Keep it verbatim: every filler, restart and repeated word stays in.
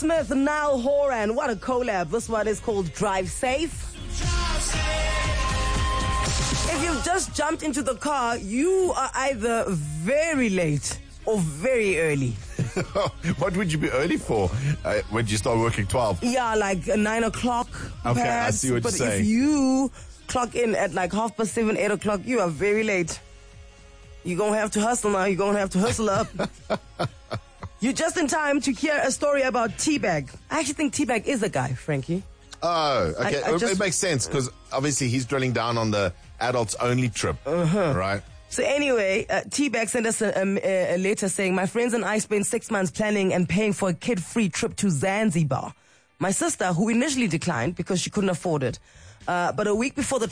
Smith, Niall Horan. What a collab. This one is called Drive Safe. If you've just jumped into the car, you are either very late or very early. What would you be early for? Uh, when you start working twelve? Yeah, like uh, nine o'clock. Okay, perhaps. I see what but you're saying. If you clock in at like half past seven, eight o'clock, you are very late. You're going to have to hustle now. You're going to have to hustle up. You're just in time to hear a story about Teabag. I actually think Teabag is a guy, Frankie. Oh, okay. I, I it, just, it makes sense because obviously he's drilling down on the adults only trip, uh-huh. right? So anyway, uh, Teabag sent us a, a, a letter saying, my friends and I spent six months planning and paying for a kid-free trip to Zanzibar. My sister, who initially declined because she couldn't afford it, uh, but a week before the